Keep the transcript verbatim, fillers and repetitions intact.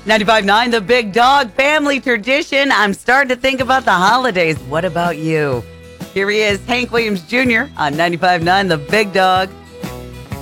ninety-five point nine The Big Dog, family tradition. I'm starting to think about the holidays. What about you? Here he is, Hank Williams Junior on ninety-five point nine The Big Dog.